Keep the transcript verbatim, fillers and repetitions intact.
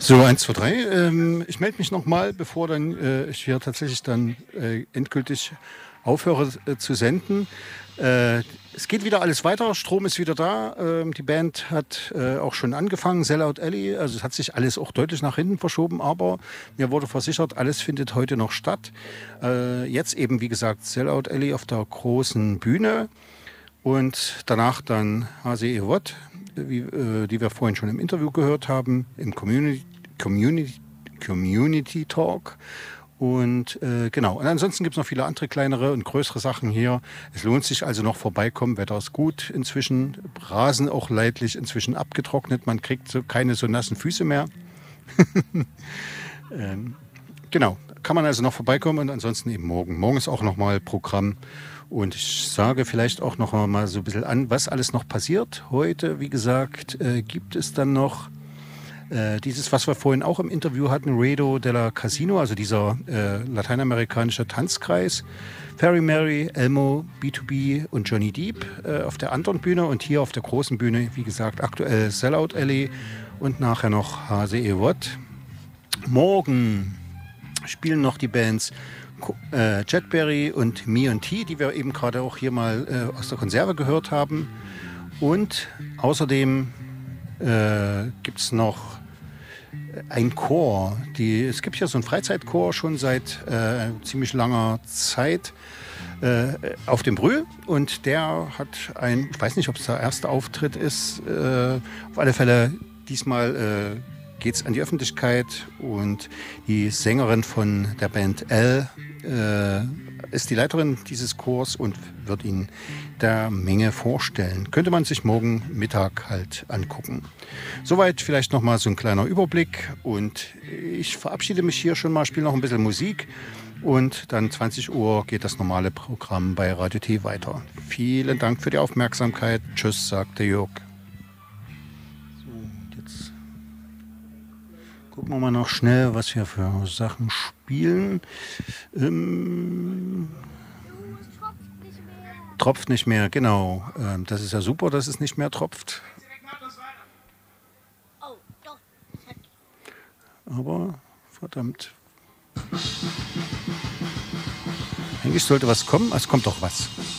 So, eins, zwei, drei. Ähm, ich melde mich nochmal, bevor dann äh, ich hier tatsächlich dann äh, endgültig aufhöre äh, zu senden. Äh, es geht wieder alles weiter, Strom ist wieder da. Ähm, die Band hat äh, auch schon angefangen, Sellout Alley. Also es hat sich alles auch deutlich nach hinten verschoben, aber mir wurde versichert, alles findet heute noch statt. Äh, jetzt eben, wie gesagt, Sellout Alley auf der großen Bühne. Und danach dann H C E Watt, wie, äh, die wir vorhin schon im Interview gehört haben, im Community, Community, Community Talk. Und äh, genau, und ansonsten gibt es noch viele andere kleinere und größere Sachen hier. Es lohnt sich also noch vorbeikommen, Wetter ist gut inzwischen, Rasen auch leidlich inzwischen abgetrocknet, man kriegt so keine so nassen Füße mehr. ähm, genau, kann man also noch vorbeikommen und ansonsten eben morgen. Morgen ist auch nochmal Programm. Und ich sage vielleicht auch noch mal so ein bisschen an, was alles noch passiert. Heute, wie gesagt, äh, gibt es dann noch äh, dieses, was wir vorhin auch im Interview hatten, Ruedo de la Casino, also dieser äh, lateinamerikanische Tanzkreis. Ferry Mary, Elmo, B zwei B und Johnny Deep äh, auf der anderen Bühne und hier auf der großen Bühne, wie gesagt, aktuell Sellout Alley und nachher noch H C E Watt. Morgen spielen noch die Bands Äh, Jetberry und Me und T, die wir eben gerade auch hier mal äh, aus der Konserve gehört haben. Und außerdem äh, gibt es noch ein Chor. Die, es gibt hier so einen Freizeitchor schon seit äh, ziemlich langer Zeit äh, auf dem Brühl. Und der hat ein, ich weiß nicht, ob es der erste Auftritt ist, äh, auf alle Fälle diesmal äh, geht es an die Öffentlichkeit und die Sängerin von der Band L äh, ist die Leiterin dieses Chors und wird ihn der Menge vorstellen. Könnte man sich morgen Mittag halt angucken. Soweit vielleicht nochmal so ein kleiner Überblick und ich verabschiede mich hier schon mal, spiele noch ein bisschen Musik und dann zwanzig Uhr geht das normale Programm bei Radio T weiter. Vielen Dank für die Aufmerksamkeit. Tschüss, sagt der Jörg. Gucken wir mal noch schnell, was wir für Sachen spielen. Ähm, tropft nicht mehr, genau. Ähm, das ist ja super, dass es nicht mehr tropft. Aber verdammt. Eigentlich sollte was kommen. Es kommt doch was.